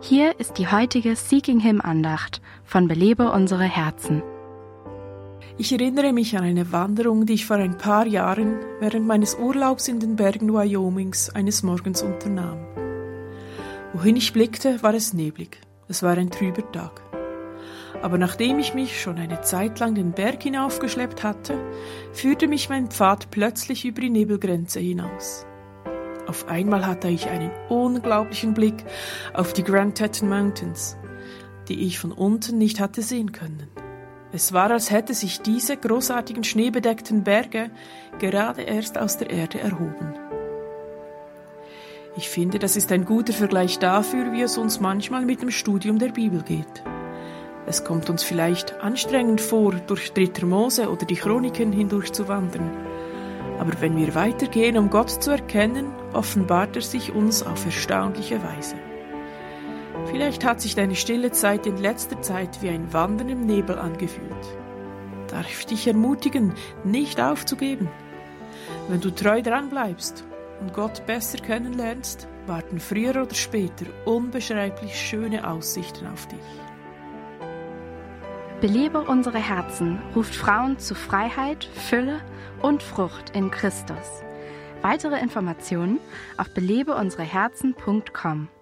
Hier ist die heutige Seeking Him Andacht von Belebe unsere Herzen. Ich erinnere mich an eine Wanderung, die ich vor ein paar Jahren während meines Urlaubs in den Bergen Wyomings eines Morgens unternahm. Wohin ich blickte, war es neblig. Es war ein trüber Tag. Aber nachdem ich mich schon eine Zeit lang den Berg hinaufgeschleppt hatte, führte mich mein Pfad plötzlich über die Nebelgrenze hinaus. Auf einmal hatte ich einen unglaublichen Blick auf die Grand Teton Mountains, die ich von unten nicht hatte sehen können. Es war, als hätte sich diese großartigen schneebedeckten Berge gerade erst aus der Erde erhoben. Ich finde, das ist ein guter Vergleich dafür, wie es uns manchmal mit dem Studium der Bibel geht. Es kommt uns vielleicht anstrengend vor, durch 3. Mose oder die Chroniken hindurch zu wandern. Aber wenn wir weitergehen, um Gott zu erkennen, offenbart er sich uns auf erstaunliche Weise. Vielleicht hat sich deine stille Zeit in letzter Zeit wie ein Wandern im Nebel angefühlt. Darf ich dich ermutigen, nicht aufzugeben. Wenn du treu dran bleibst und Gott besser kennenlernst, warten früher oder später unbeschreiblich schöne Aussichten auf dich. Belebe unsere Herzen ruft Frauen zu Freiheit, Fülle und Frucht in Christus. Weitere Informationen auf belebeunsereherzen.com.